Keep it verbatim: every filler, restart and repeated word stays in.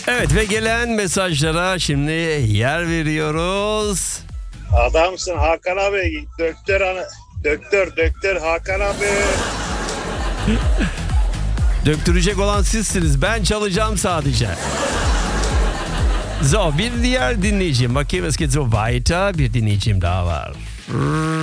Evet ve gelen mesajlara şimdi yer veriyoruz. Adamsın Hakan abi. Döktör ana. Döktör, döktör Hakan abi. Döktürecek olan sizsiniz. Ben çalacağım sadece. So, bir diğer dinleyicim. Bakayım es geht so weiter. Bir dinleyicim daha var.